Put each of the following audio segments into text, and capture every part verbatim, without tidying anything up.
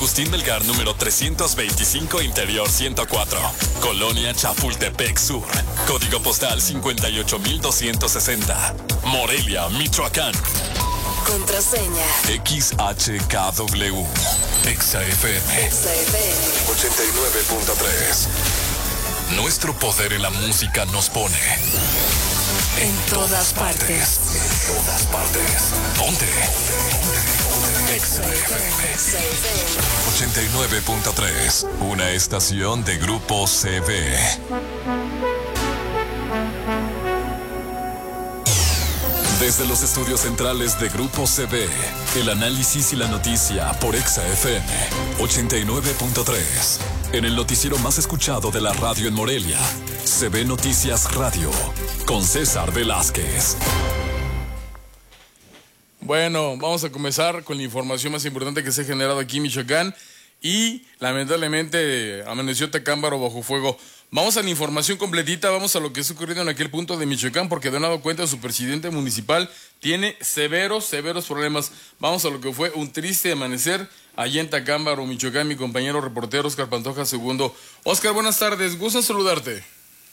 Agustín Melgar, número trescientos veinticinco, Interior ciento cuatro. Colonia Chapultepec Sur. Código postal cincuenta y ocho mil doscientos sesenta. Morelia, Michoacán. Contraseña X H K W. Exa F M. Exa F M ochenta y nueve punto tres. Nuestro poder en la música nos pone en todas partes. En todas partes. Ponte. Exa F M ochenta y nueve punto tres. Una estación de Grupo C V. Desde los estudios centrales de Grupo C V, el análisis y la noticia por Exa F M ochenta y nueve punto tres. En el noticiero más escuchado de la radio en Morelia, C V Noticias Radio, con César Velázquez. Bueno, vamos a comenzar con la información más importante que se ha generado aquí en Michoacán y lamentablemente amaneció Tacámbaro bajo fuego. Vamos a la información completita, vamos a lo que ha ocurrido en aquel punto de Michoacán, porque de dado cuenta su presidente municipal tiene severos, severos problemas. Vamos a lo que fue un triste amanecer allá en Tacámbaro, Michoacán. Mi compañero reportero Oscar Pantoja segundo. Oscar, buenas tardes, gusto en saludarte.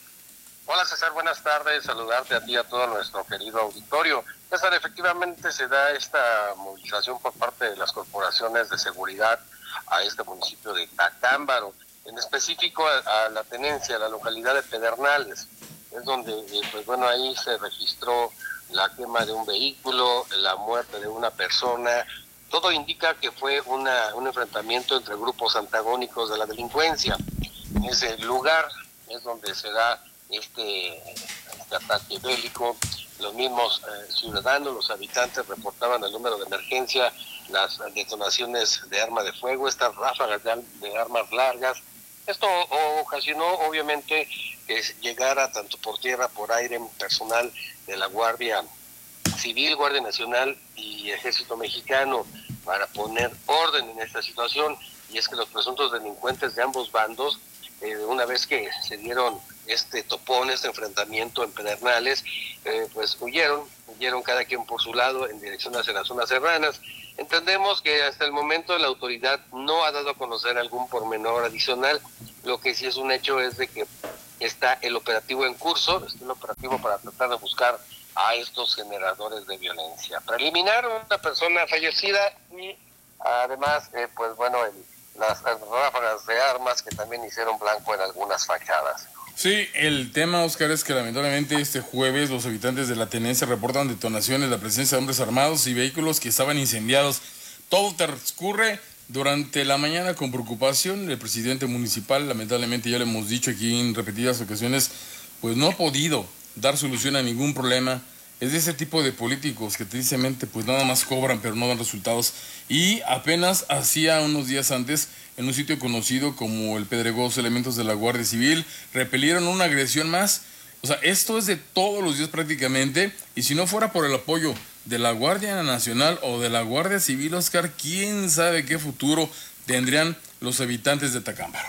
Hola César, buenas tardes, saludarte a ti y a todo nuestro querido auditorio. César, efectivamente se da esta movilización por parte de las corporaciones de seguridad a este municipio de Tacámbaro, en específico a, a la tenencia, a la localidad de Pedernales. Es donde, eh, pues bueno, ahí se registró la quema de un vehículo, la muerte de una persona. Todo indica que fue una, un enfrentamiento entre grupos antagónicos de la delincuencia. En ese lugar es donde se da este, este ataque bélico. Los mismos eh, ciudadanos, los habitantes reportaban el número de emergencia, las detonaciones de arma de fuego, estas ráfagas de, de armas largas. Esto ocasionó obviamente que llegara tanto por tierra, por aire, personal de la Guardia Civil, Guardia Nacional y Ejército Mexicano para poner orden en esta situación. Y es que los presuntos delincuentes de ambos bandos, eh, una vez que se dieron este topón, este enfrentamiento en Pedernales, eh, pues huyeron, huyeron cada quien por su lado en dirección hacia las zonas serranas. Entendemos que hasta el momento la autoridad no ha dado a conocer algún pormenor adicional. Lo que sí es un hecho es de que está el operativo en curso, está el operativo para tratar de buscar a estos generadores de violencia. Preliminar, una persona fallecida y además, eh, pues bueno, el, las, las ráfagas de armas que también hicieron blanco en algunas fachadas. Sí, el tema, Oscar, es que lamentablemente este jueves los habitantes de la tenencia reportan detonaciones, la presencia de hombres armados y vehículos que estaban incendiados. Todo transcurre durante la mañana con preocupación. El presidente municipal, lamentablemente ya lo hemos dicho aquí en repetidas ocasiones, pues no ha podido dar solución a ningún problema. Es de ese tipo de políticos que tristemente pues nada más cobran pero no dan resultados. Y apenas hacía unos días antes, en un sitio conocido como el Pedregoso, elementos de la Guardia Civil repelieron una agresión más. O sea, esto es de todos los días prácticamente, y si no fuera por el apoyo de la Guardia Nacional o de la Guardia Civil, Oscar, quién sabe qué futuro tendrían los habitantes de Tacámbaro.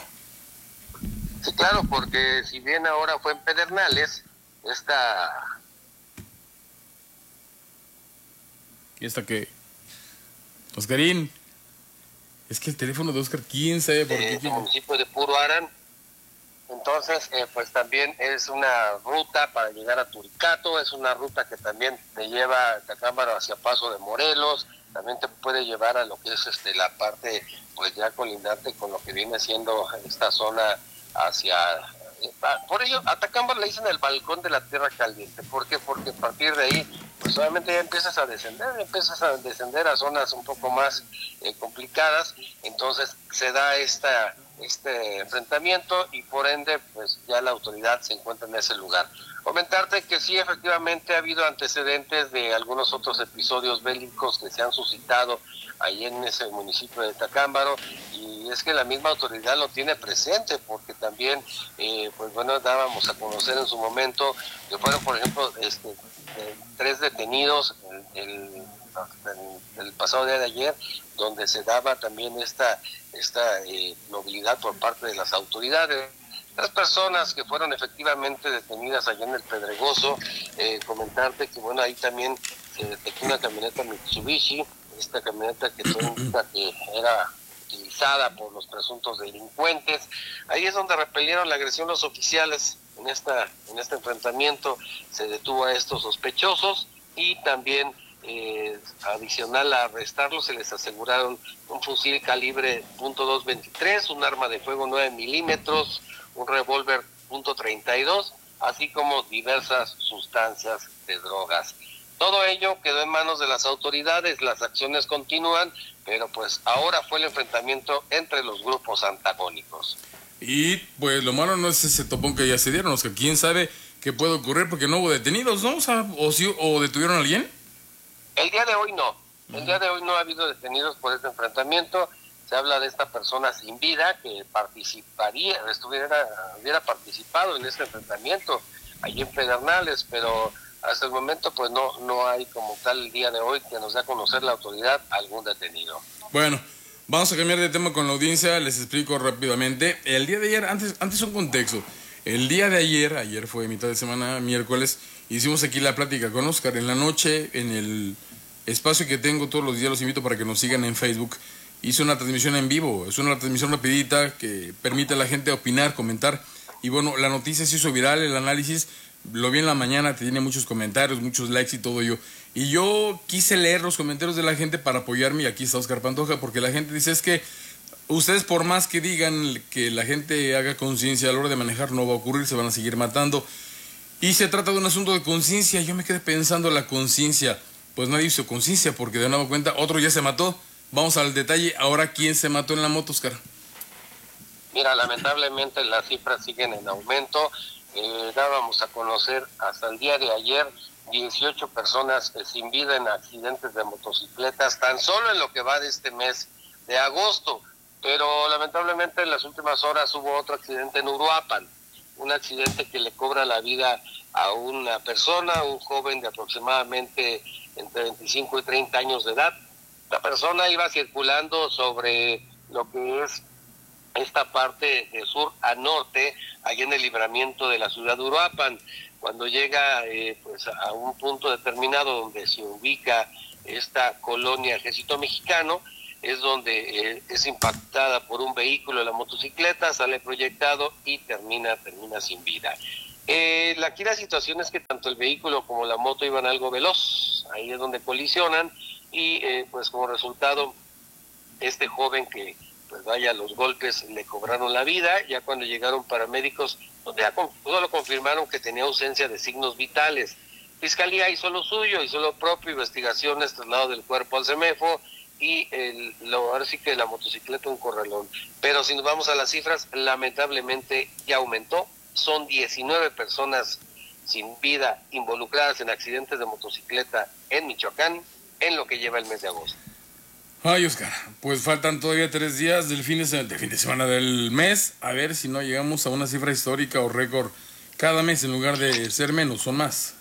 Sí, claro, porque si bien ahora fue en Pedernales, esta... ¿Y esta qué? Oscarín, es que el teléfono de Oscar, quién sabe por qué. El municipio de Puro Arán. Entonces, eh, pues también es una ruta para llegar a Turicato, es una ruta que también te lleva a Tacámbaro hacia Paso de Morelos, también te puede llevar a lo que es este la parte, pues ya colindante con lo que viene siendo esta zona hacia... Por ello, a Tacámbaro le dicen el balcón de la tierra caliente. ¿Por qué? Porque a partir de ahí, pues obviamente ya empiezas a descender, empiezas a descender a zonas un poco más eh, complicadas. Entonces se da esta este enfrentamiento y por ende, pues ya la autoridad se encuentra en ese lugar. Comentarte que sí, efectivamente ha habido antecedentes de algunos otros episodios bélicos que se han suscitado ahí en ese municipio de Tacámbaro, y es que la misma autoridad lo tiene presente, porque también, eh, pues bueno, dábamos a conocer en su momento que fueron, por ejemplo, este, eh, tres detenidos el, el, el pasado día de ayer, donde se daba también esta, esta eh, movilidad por parte de las autoridades. Tres personas que fueron efectivamente detenidas allá en el Pedregoso. Eh, comentarte que bueno, ahí también se detectó una camioneta Mitsubishi, esta camioneta que todo indica que era utilizada por los presuntos delincuentes. Ahí es donde repelieron la agresión los oficiales. En esta en este enfrentamiento se detuvo a estos sospechosos y también, eh, adicional a arrestarlos, se les aseguraron un fusil calibre punto dos veintitrés, un arma de fuego nueve milímetros, un revólver punto treinta y dos, así como diversas sustancias de drogas. Todo ello quedó en manos de las autoridades, las acciones continúan, pero pues ahora fue el enfrentamiento entre los grupos antagónicos. Y pues lo malo no es ese topón que ya se dieron, o sea, quién sabe qué puede ocurrir porque no hubo detenidos, ¿no? O sea, o, sí, o detuvieron a alguien. El día de hoy no, el día de hoy no ha habido detenidos por este enfrentamiento. Se habla de esta persona sin vida que participaría, estuviera, hubiera participado en este enfrentamiento allí en Pedernales, pero hasta el momento pues no, no hay como tal el día de hoy que nos dé a conocer la autoridad algún detenido. Bueno, vamos a cambiar de tema con la audiencia, les explico rápidamente. El día de ayer, antes, antes un contexto, el día de ayer, ayer fue mitad de semana, miércoles, hicimos aquí la plática con Oscar. En la noche, en el espacio que tengo todos los días, los invito para que nos sigan en Facebook. Hice una transmisión en vivo, es una transmisión rapidita que permite a la gente opinar, comentar. Y bueno, la noticia se hizo viral, el análisis, lo vi en la mañana, tiene muchos comentarios, muchos likes y todo ello. Y yo quise leer los comentarios de la gente para apoyarme, y aquí está Oscar Pantoja, porque la gente dice es que ustedes por más que digan que la gente haga conciencia a la hora de manejar, no va a ocurrir, se van a seguir matando. Y se trata de un asunto de conciencia. Yo me quedé pensando la conciencia, pues nadie hizo conciencia, porque de nuevo cuenta, otro ya se mató. Vamos al detalle, ahora ¿quién se mató en la moto, Oscar? Mira, lamentablemente las cifras siguen en aumento. Eh, dábamos a conocer hasta el día de ayer dieciocho personas eh, sin vida en accidentes de motocicletas, tan solo en lo que va de este mes de agosto. Pero lamentablemente en las últimas horas hubo otro accidente en Uruapan, un accidente que le cobra la vida a una persona, un joven de aproximadamente entre veinticinco y treinta años de edad. La persona iba circulando sobre lo que es esta parte de sur a norte, allá en el libramiento de la ciudad de Uruapan. Cuando llega eh, pues a un punto determinado donde se ubica esta colonia Ejército Mexicano, es donde eh, es impactada por un vehículo, la motocicleta, sale proyectado y termina, termina sin vida. Eh, aquí la situación es que tanto el vehículo como la moto iban algo veloz, ahí es donde colisionan, y eh, pues como resultado este joven que pues vaya, los golpes le cobraron la vida. Ya cuando llegaron paramédicos, pues ya solo confirmaron que tenía ausencia de signos vitales. Fiscalía hizo lo suyo, hizo lo propio, investigaciones, traslado del cuerpo al CEMEFO y el, lo, ahora sí que la motocicleta un corralón. Pero si nos vamos a las cifras, lamentablemente ya aumentó, son diecinueve personas sin vida involucradas en accidentes de motocicleta en Michoacán en lo que lleva el mes de agosto. Ay, Oscar, pues faltan todavía tres días del fin de, semana, del fin de semana del mes, a ver si no llegamos a una cifra histórica o récord cada mes en lugar de ser menos o más.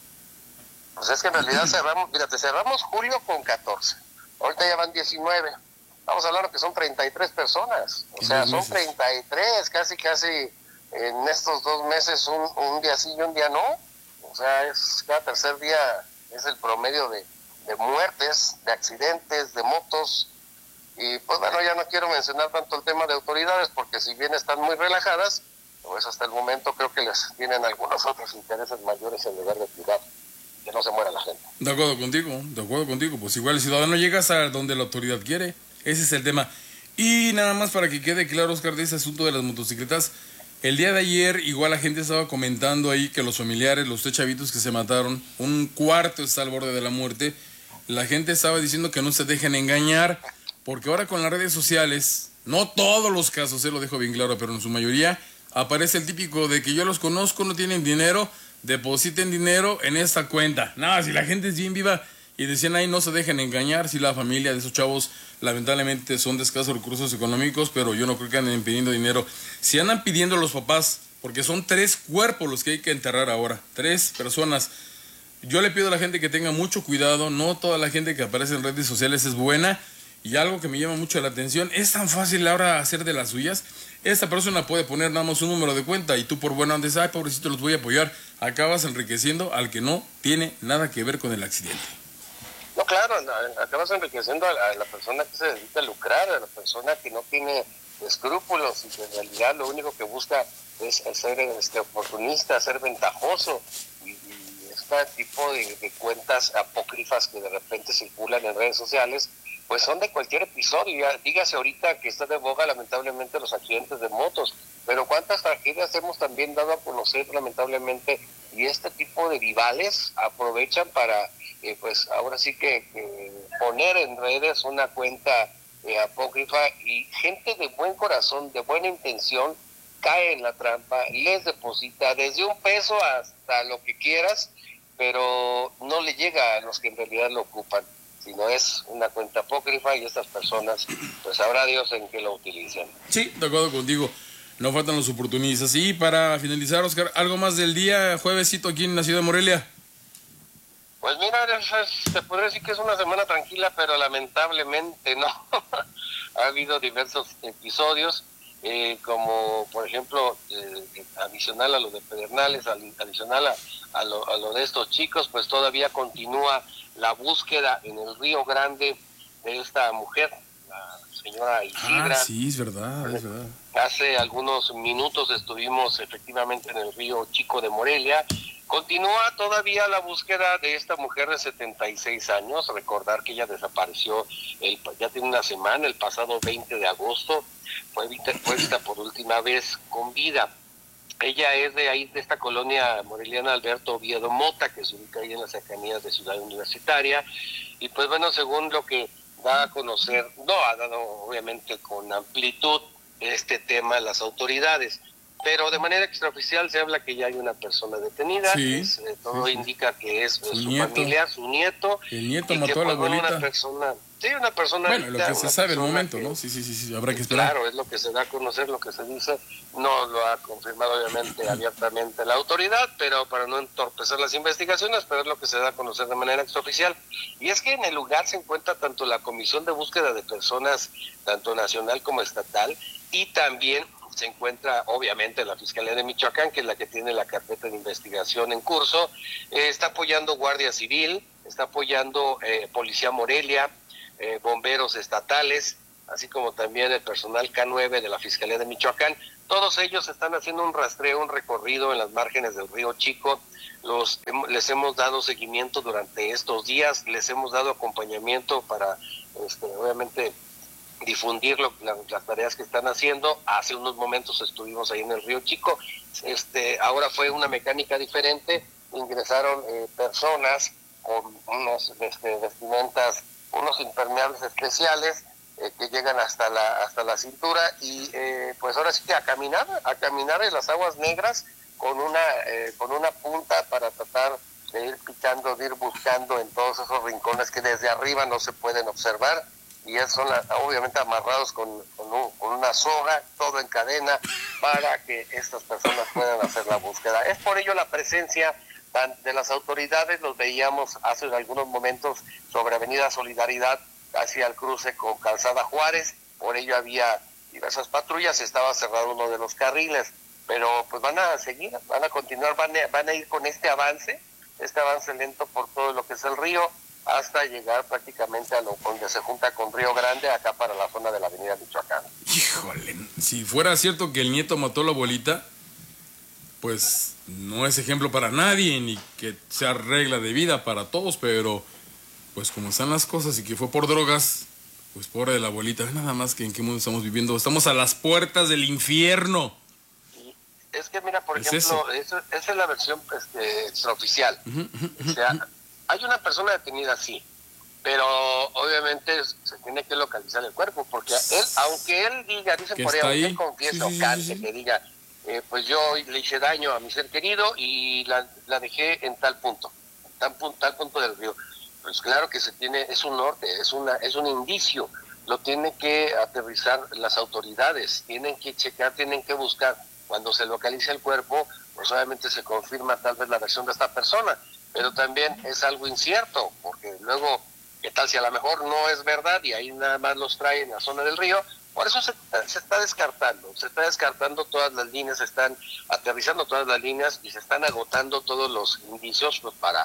Pues es que en realidad cerramos, fíjate, cerramos julio con catorce, ahorita ya van diecinueve, estamos hablando que son treinta y tres personas, o sea, son treinta y tres, casi casi en estos dos meses, un, un día sí y un día no, o sea, es cada tercer día es el promedio de de muertes, de accidentes, de motos, y pues bueno, ya no quiero mencionar tanto el tema de autoridades, porque si bien están muy relajadas, pues hasta el momento creo que les tienen algunos otros intereses mayores en lugar de cuidar que no se muera la gente. De acuerdo contigo, de acuerdo contigo, pues igual el ciudadano llega hasta donde la autoridad quiere, ese es el tema. Y nada más para que quede claro, Oscar, de ese asunto de las motocicletas, el día de ayer igual la gente estaba comentando ahí que los familiares, los tres chavitos que se mataron, un cuarto está al borde de la muerte. La gente estaba diciendo que no se dejen engañar, porque ahora con las redes sociales, no todos los casos, se lo dejo bien claro, pero en su mayoría, aparece el típico de que yo los conozco, no tienen dinero, depositen dinero en esta cuenta. Nada, si la gente es bien viva, y decían ahí no se dejen engañar, si la familia de esos chavos lamentablemente son de escasos recursos económicos, pero yo no creo que anden pidiendo dinero. Si andan pidiendo los papás, porque son tres cuerpos los que hay que enterrar ahora, tres personas. Yo le pido a la gente que tenga mucho cuidado, no toda la gente que aparece en redes sociales es buena, y algo que me llama mucho la atención, es tan fácil ahora hacer de las suyas. Esta persona puede poner nada más un número de cuenta y tú por buena onda dices, ay pobrecito, los voy a apoyar, acabas enriqueciendo al que no tiene nada que ver con el accidente. No, claro, acabas enriqueciendo a la, a la persona que se dedica a lucrar, a la persona que no tiene escrúpulos y que en realidad lo único que busca es ser este, oportunista, ser ventajoso. Y, y este tipo de, de cuentas apócrifas que de repente circulan en redes sociales, pues son de cualquier episodio. Ya, dígase ahorita que está de boga lamentablemente los accidentes de motos, pero cuántas tragedias hemos también dado a conocer lamentablemente, y este tipo de vivales aprovechan para, eh, pues ahora sí que, que poner en redes una cuenta eh, apócrifa, y gente de buen corazón, de buena intención, cae en la trampa, les deposita desde un peso hasta lo que quieras, pero no le llega a los que en realidad lo ocupan, sino es una cuenta apócrifa, y estas personas, pues sabrá Dios en qué lo utilizan. Sí, de acuerdo contigo. No faltan los oportunistas. Y para finalizar, Oscar, ¿algo más del día, juevesito aquí en la ciudad de Morelia? Pues mira, es, es, te podría decir que es una semana tranquila, pero lamentablemente no. Ha habido diversos episodios, eh, como por ejemplo, eh, adicional a lo de Pedernales, adicional a, a, lo, a lo de estos chicos, pues todavía continúa la búsqueda en el Río Grande de esta mujer, la señora Isidra. Ah, sí, es verdad, es verdad. Hace algunos minutos estuvimos efectivamente en el Río Chico de Morelia. Continúa todavía la búsqueda de esta mujer de setenta y seis años. Recordar que ella desapareció, el, ya tiene una semana, el pasado veinte de agosto, fue vista por última vez con vida. Ella es de ahí, de esta colonia moreliana Alberto Oviedo Mota, que se ubica ahí en las cercanías de Ciudad Universitaria. Y pues bueno, según lo que da a conocer, no ha dado obviamente con amplitud este tema a las autoridades, pero de manera extraoficial se habla que ya hay una persona detenida. Sí, es, eh, todo sí, sí. indica que es su, su nieto. familia, su nieto. El nieto y mató que, a la pues, abuelita. Una persona, sí, una persona. Bueno, lo que se sabe el momento, que, ¿no? Sí, sí, sí, sí, habrá que esperar. Claro, es lo que se da a conocer, lo que se dice. No lo ha confirmado obviamente abiertamente la autoridad, pero para no entorpecer las investigaciones, pero es lo que se da a conocer de manera extraoficial. Y es que en el lugar se encuentra tanto la Comisión de Búsqueda de Personas, tanto nacional como estatal, y también se encuentra obviamente la Fiscalía de Michoacán, que es la que tiene la carpeta de investigación en curso. Eh, está apoyando Guardia Civil, está apoyando eh, Policía Morelia, eh, bomberos estatales, así como también el personal K nueve de la Fiscalía de Michoacán. Todos ellos están haciendo un rastreo, un recorrido en las márgenes del Río Chico. Los, les hemos dado seguimiento durante estos días, les hemos dado acompañamiento para, este, obviamente, difundir lo, la, las tareas que están haciendo. Hace unos momentos estuvimos ahí en el Río Chico. Este, ahora fue una mecánica diferente. Ingresaron eh, personas con unos este, vestimentas, unos impermeables especiales, Eh, que llegan hasta la hasta la cintura, y eh, pues ahora sí que a caminar a caminar en las aguas negras con una eh, con una punta para tratar de ir picando, de ir buscando en todos esos rincones que desde arriba no se pueden observar, y ya son la, obviamente amarrados con, con, un, con una soga, todo en cadena, para que estas personas puedan hacer la búsqueda. Es por ello la presencia de las autoridades. Los veíamos hace algunos momentos sobre Avenida Solidaridad hacia el cruce con Calzada Juárez. Por ello había diversas patrullas, estaba cerrado uno de los carriles, pero pues van a seguir, van a continuar, van a, van a ir con este avance, este avance lento por todo lo que es el río, hasta llegar prácticamente a lo donde se junta con Río Grande, acá para la zona de la Avenida Michoacán. Híjole, si fuera cierto que el nieto mató a la abuelita, pues no es ejemplo para nadie, ni que sea regla de vida para todos, pero pues como están las cosas y que fue por drogas, pues pobre de la abuelita. Nada más que en qué mundo estamos viviendo. Estamos a las puertas del infierno. Es que mira, por ¿Es ejemplo, eso? Eso, esa es la versión este, extraoficial. Uh-huh, uh-huh, o sea, uh-huh. Hay una persona detenida, sí, pero obviamente se tiene que localizar el cuerpo, porque él, aunque él diga, dicen por ahí, aunque él confiese o cante, sí, sí, sí. que diga, eh, pues yo le hice daño a mi ser querido y la, la dejé en tal punto, en tal, tal punto del río. Pues claro que se tiene, es un norte, es una, es un indicio, lo tienen que aterrizar las autoridades, tienen que checar, tienen que buscar. Cuando se localiza el cuerpo, pues obviamente se confirma tal vez la versión de esta persona, pero también es algo incierto, porque luego, ¿qué tal si a lo mejor no es verdad y ahí nada más los trae en la zona del río? Por eso se, se está descartando, se está descartando todas las líneas, se están aterrizando todas las líneas y se están agotando todos los indicios pues, para...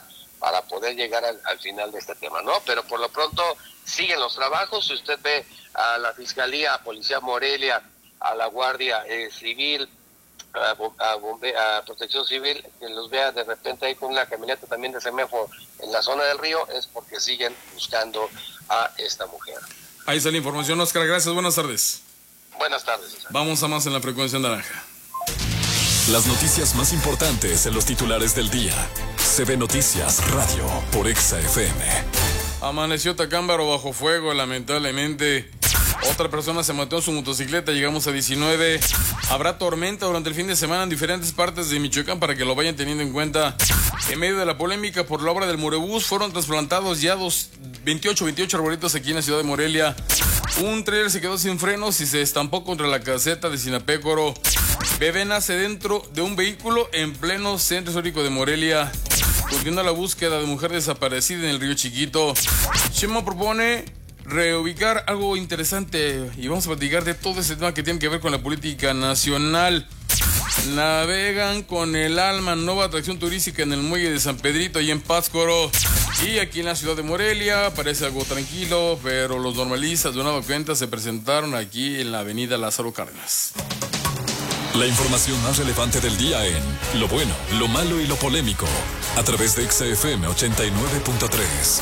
para poder llegar al, al final de este tema, ¿no? Pero por lo pronto siguen los trabajos. Si usted ve a la Fiscalía, a Policía Morelia, a la Guardia eh, Civil, a, a, bombe, a Protección Civil, que los vea de repente ahí con una camioneta también de semáforo en la zona del río, es porque siguen buscando a esta mujer. Ahí está la información, Oscar. Gracias, buenas tardes. Buenas tardes, César. Vamos a más en la frecuencia naranja. Las noticias más importantes en los titulares del día. C B Noticias Radio por Exa F M. Amaneció Tacámbaro bajo fuego, lamentablemente. Otra persona se mató en su motocicleta, llegamos a diecinueve. Habrá tormenta durante el fin de semana en diferentes partes de Michoacán para que lo vayan teniendo en cuenta. En medio de la polémica por la obra del Murebús, fueron trasplantados ya dos, veintiocho, veintiocho arbolitos aquí en la ciudad de Morelia. Un trailer se quedó sin frenos y se estampó contra la caseta de Sinapécoro. Bebé nace dentro de un vehículo en pleno centro histórico de Morelia. Continúa la búsqueda de mujer desaparecida en el Río Chiquito. Sheinbaum propone reubicar algo interesante y vamos a platicar de todo ese tema que tiene que ver con la política nacional. Navegan con el Alma, nueva atracción turística en el muelle de San Pedrito y en Pátzcuaro. Y aquí en la ciudad de Morelia parece algo tranquilo, pero los normalistas de nueva cuenta se presentaron aquí en la avenida Lázaro Cárdenas. La información más relevante del día en Lo Bueno, Lo Malo y Lo Polémico, a través de Exa F M ochenta y nueve punto tres.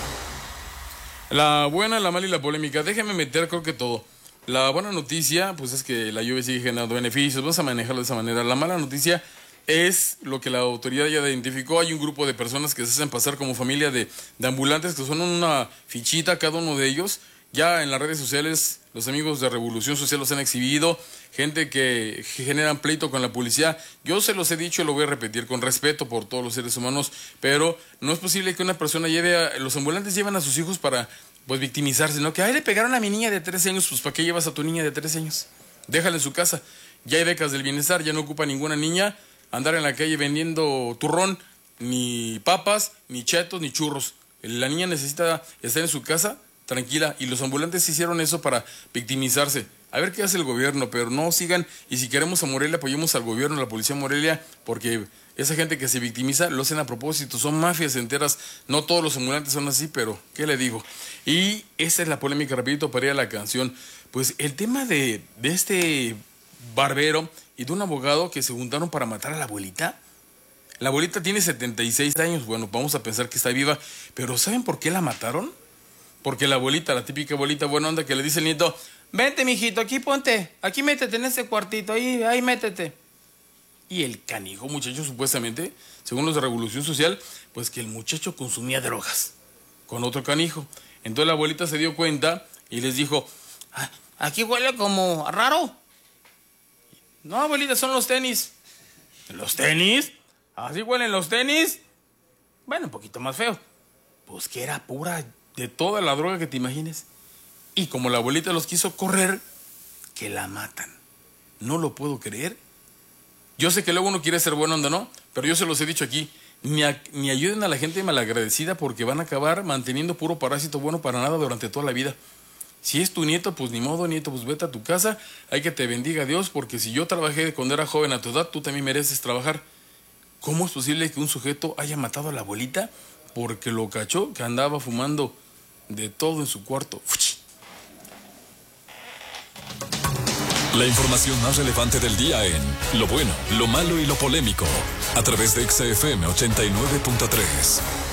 La buena, la mala y la polémica. Déjenme meter creo que todo. La buena noticia, pues es que la lluvia sigue generando beneficios. Vamos a manejarlo de esa manera. La mala noticia es lo que la autoridad ya identificó. Hay un grupo de personas que se hacen pasar como familia de, de ambulantes, que son una fichita cada uno de ellos. Ya en las redes sociales, los amigos de Revolución Social los han exhibido. Gente que generan pleito con la policía. Yo se los he dicho y lo voy a repetir con respeto por todos los seres humanos, pero no es posible que una persona lleve a... Los ambulantes llevan a sus hijos para, pues, victimizarse, ¿no? Que, ay, le pegaron a mi niña de trece años, pues, ¿para qué llevas a tu niña de trece años? Déjala en su casa. Ya hay becas del bienestar, ya no ocupa ninguna niña andar en la calle vendiendo turrón, ni papas, ni chetos, ni churros. La niña necesita estar en su casa tranquila, y los ambulantes hicieron eso para victimizarse. A ver qué hace el gobierno, pero no sigan, y si queremos a Morelia, apoyemos al gobierno, a la policía de Morelia, porque esa gente que se victimiza lo hacen a propósito, son mafias enteras. No todos los ambulantes son así, pero ¿qué le digo? Y esa es la polémica, rapidito, para ir a la canción. Pues el tema de, de este barbero y de un abogado que se juntaron para matar a la abuelita. La abuelita tiene setenta y seis años, bueno, vamos a pensar que está viva, pero ¿saben por qué la mataron? Porque la abuelita, la típica abuelita buena onda que le dice al nieto, vente mijito, aquí ponte, aquí métete en ese cuartito, ahí, ahí métete. Y el canijo muchacho, supuestamente, según los de Revolución Social, pues que el muchacho consumía drogas con otro canijo. Entonces la abuelita se dio cuenta y les dijo, ah, aquí huele como raro. No, abuelita, son los tenis. ¿Los tenis? ¿Así huelen los tenis? Bueno, un poquito más feo. Pues que era pura... de toda la droga que te imagines. Y como la abuelita los quiso correr, que la matan. No lo puedo creer. Yo sé que luego uno quiere ser buena onda, ¿no? Pero yo se los he dicho aquí, ni, a, ni ayuden a la gente malagradecida, porque van a acabar manteniendo puro parásito bueno para nada durante toda la vida. Si es tu nieto, pues ni modo, nieto, pues vete a tu casa. Hay que te bendiga Dios, porque si yo trabajé cuando era joven a tu edad, tú también mereces trabajar. ¿Cómo es posible que un sujeto haya matado a la abuelita porque lo cachó que andaba fumando de todo en su cuarto? La información más relevante del día en Lo Bueno, Lo Malo y Lo Polémico, a través de Exa F M ochenta y nueve punto tres.